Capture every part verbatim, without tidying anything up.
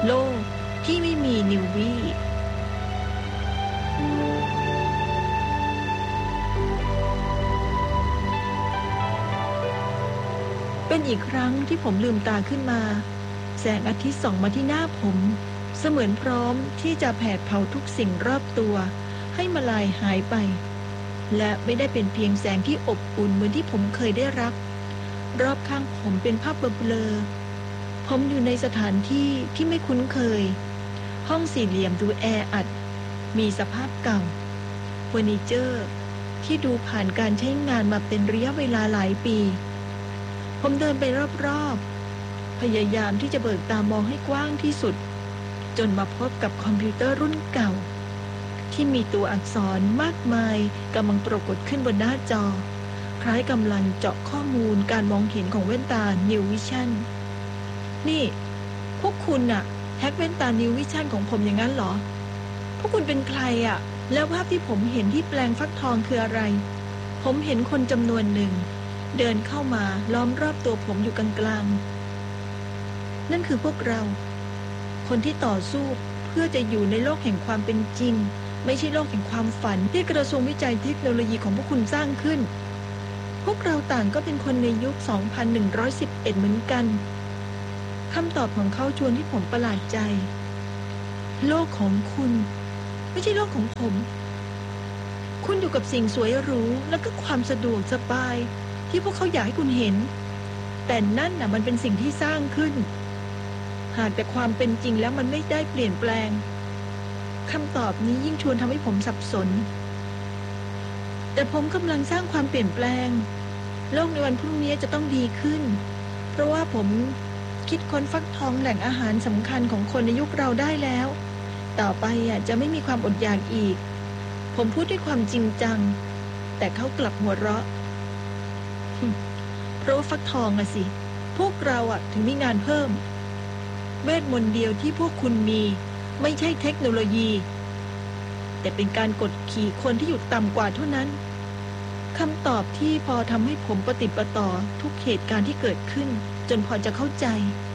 โลกที่ไม่มีนิววี่เป็นอีกครั้งที่ผมลืมตาขึ้นมาแสงอาทิตย์ส่องมาที่หน้าผมเสมือนพร้อมที่จะแผดเผาทุกสิ่งรอบตัวให้มาลายหายไปและไม่ได้เป็นเพียงแสงที่อบอุ่นเหมือนที่ผมเคยได้รับรอบข้างผมเป็นภาพเบลอๆผมอยู่ในสถานที่ที่ไม่คุ้นเคยห้องสี่เหลี่ยมดูแออัดมีสภาพเก่าเฟอร์นิเจอร์ที่ดูผ่านการใช้งานมาเป็นระยะเวลาหลายปีผมเดินไปรอบๆพยายามที่จะเบิกตามองให้กว้างที่สุดจนมาพบกับคอมพิวเตอร์รุ่นเก่าที่มีตัวอักษรมากมายกำลังปรากฏขึ้นบนหน้าจอคล้ายกำลังเจาะข้อมูลการมองเห็นของแว่นตา New Vision นี่พวกคุณน่ะแฮ็กแว่นตา New Vision ของผมอย่างนั้นเหรอพวกคุณเป็นใครอ่ะแล้วภาพที่ผมเห็นที่แปลงฟักทองคืออะไรผมเห็นคนจำนวนหนึ่งเดินเข้ามาล้อมรอบตัวผมอยู่กลางๆนั่นคือพวกเราคนที่ต่อสู้เพื่อจะอยู่ในโลกแห่งความเป็นจริงไม่ใช่โลกแห่งความฝันที่กระทรวงวิจัยเทคโนโลยีของพวกคุณสร้างขึ้นพวกเราต่างก็เป็นคนในยุค สองพันหนึ่งร้อยสิบเอ็ด เหมือนกันคำตอบของเขาชวนให้ผมประหลาดใจโลกของคุณไม่ใช่โลกของผมคุณอยู่กับสิ่งสวยหรูและก็ความสะดวกสบายที่พวกเขาอยากให้คุณเห็นแต่นั่นน่ะมันเป็นสิ่งที่สร้างขึ้นหากแต่ความเป็นจริงแล้วมันไม่ได้เปลี่ยนแปลงคำตอบนี้ยิ่งชวนทำให้ผมสับสนแต่ผมกำลังสร้างความเปลี่ยนแปลงโลกในวันพรุ่งนี้จะต้องดีขึ้นเพราะว่าผมคิดค้นฟักทองแหล่งอาหารสำคัญของคนในยุคเราได้แล้วต่อไปอ่ะจะไม่มีความอดอยากอีกผมพูดด้วยความจริงจังแต่เขากลับหัวเราะเพราะว่าฟักทองอะสิพวกเราอะถึงมีงานเพิ่มเวทมนต์เดียวที่พวกคุณมีไม่ใช่เทคโนโลยีแต่เป็นการกดขี่คนที่อยู่ต่ำกว่าเท่านั้นคำตอบที่พอทำให้ผมปฏิปต่อทุกเหตุการณ์ที่เกิดขึ้นจนพอจะเข้าใจ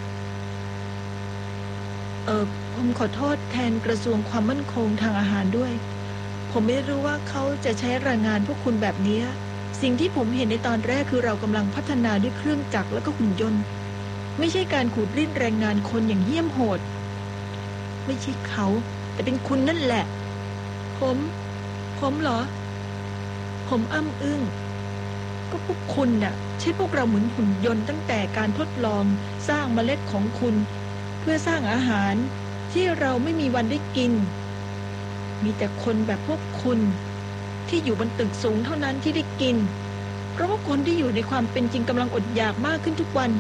เออผมขอโทษแทนกระทรวงความมั่นคงทางอาหารด้วยผมไม่รู้ว่าเขาจะใช้แรงงานพวกคุณแบบนี้สิ่งที่ผมเห็นในตอนแรกคือเรากำลังพัฒนาด้วยเครื่องจักรและก็หุ่นยนต์ไม่ใช่การขูดรีดแรงงานคนอย่างเหี้ยมโหดไม่ใช่เขาแต่เป็นคุณนั่นแหละผมผมเหรอผมอ้ำอึ้งก็พวกคุณน่ะใช้พวกเราเหมือนหุ่นยนต์ตั้งแต่การทดลองสร้างเมล็ดของคุณเพื่อสร้างอาหารที่เราไม่มีวันได้กินมีแต่คนแบบพวกคุณที่อยู่บนตึกสูงเท่านั้นที่ได้กินเพราะว่าคนที่อยู่ในความเป็นจริงกำลังอดอยากมากขึ้นทุกวัน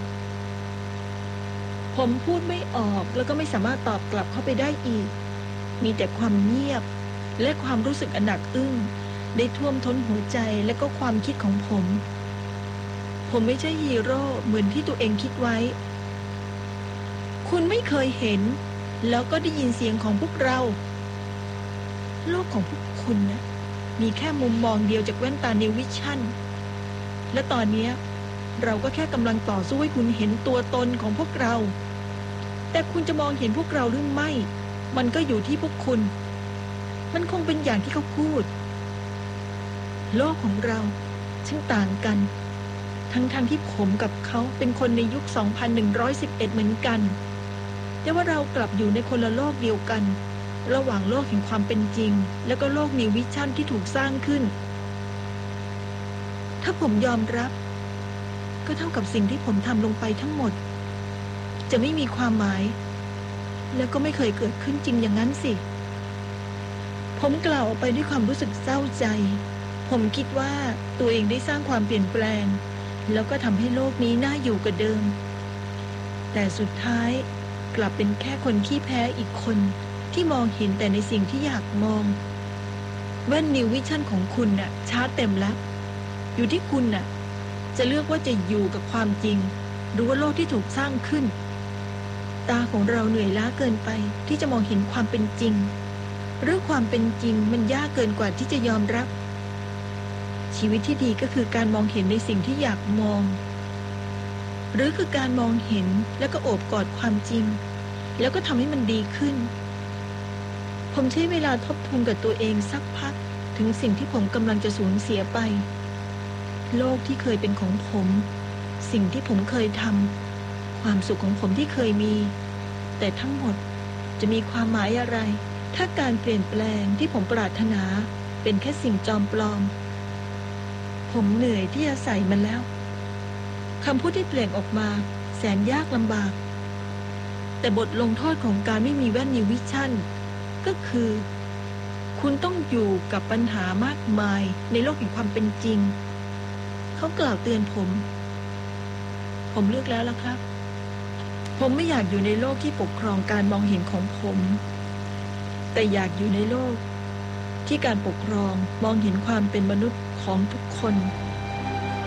ผมพูดไม่ออกแล้วก็ไม่สามารถตอบกลับเข้าไปได้อีกมีแต่ความเงียบและความรู้สึกอันหนักอึ้งได้ท่วมท้นหัวใจและก็ความคิดของผมผมไม่ใช่ฮีโร่เหมือนที่ตัวเองคิดไว้คุณไม่เคยเห็นแล้วก็ได้ยินเสียงของพวกเราโลกของพวกคุณนะมีแค่มุมมองเดียวจากแว่นตา New Vision และตอนนี้เราก็แค่กำลังต่อสู้ให้คุณเห็นตัวตนของพวกเราแต่คุณจะมองเห็นพวกเราหรือไม่มันก็อยู่ที่พวกคุณมันคงเป็นอย่างที่เขาพูดโลกของเราช่างต่างกันทั้งๆ ท, ที่ผมกับเขาเป็นคนในยุค สองพันหนึ่งร้อยสิบเอ็ด เหมือนกันแต่ว่าเรากลับอยู่ในคนละโลกเดียวกันระหว่างโลกแห่งความเป็นจริงและก็โลก New Vision ที่ถูกสร้างขึ้นถ้าผมยอมรับก็เท่ากับสิ่งที่ผมทำลงไปทั้งหมดจะไม่มีความหมายแล้วก็ไม่เคยเกิดขึ้นจริงอย่างนั้นสิผมกล่าวออกไปด้วยความรู้สึกเศร้าใจผมคิดว่าตัวเองได้สร้างความเปลี่ยนแปลงแล้วก็ทำให้โลกนี้น่าอยู่กว่าเดิมแต่สุดท้ายกลับเป็นแค่คนขี้แพ้อีกคนที่มองเห็นแต่ในสิ่งที่อยากมองแว่น New Vision ของคุณน่ะชาร์จเต็มแล้วอยู่ที่คุณน่ะจะเลือกว่าจะอยู่กับความจริงหรือว่าโลกที่ถูกสร้างขึ้นตาของเราเหนื่อยล้าเกินไปที่จะมองเห็นความเป็นจริงหรือความเป็นจริงมันยากเกินกว่าที่จะยอมรับชีวิตที่ดีก็คือการมองเห็นในสิ่งที่อยากมองหรือคือการมองเห็นแล้วก็โอบกอดความจริงแล้วก็ทำให้มันดีขึ้นผมใช้เวลาทบทวนกับตัวเองสักพักถึงสิ่งที่ผมกำลังจะสูญเสียไปโลกที่เคยเป็นของผมสิ่งที่ผมเคยทำความสุขของผมที่เคยมีแต่ทั้งหมดจะมีความหมายอะไรถ้าการเปลี่ยนแปลงที่ผมปรารถนาเป็นแค่สิ่งจอมปลอมผมเหนื่อยที่จะใส่มันแล้วคำพูดที่เปล่งออกมาแสนยากลำบากแต่บทลงโทษของการไม่มีแว่นนิววิชั่นก็คือคุณต้องอยู่กับปัญหามากมายในโลกแห่งความเป็นจริงเขากล่าวเตือนผมผมเลือกแล้วล่ะครับผมไม่อยากอยู่ในโลกที่ปกครองการมองเห็นของผมแต่อยากอยู่ในโลกที่การปกครองมองเห็นความเป็นมนุษย์ของทุกคน